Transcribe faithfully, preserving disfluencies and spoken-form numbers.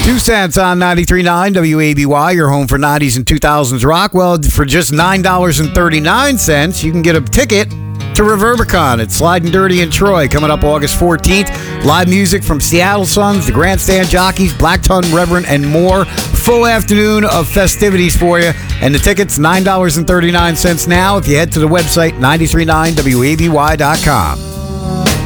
Two cents on ninety-three point nine W A B Y, your home for nineties and two thousands rock. Well, for just nine dollars and thirty-nine cents, you can get a ticket to Reverbicon at Sliding Dirty in Troy, coming up August fourteenth. Live music from Seattle Suns, the Grandstand Jockeys, Black Tongue Reverend, and more. Full afternoon of festivities for you. And the tickets, nine dollars and thirty-nine cents now if you head to the website, nine three nine W A B Y dot com.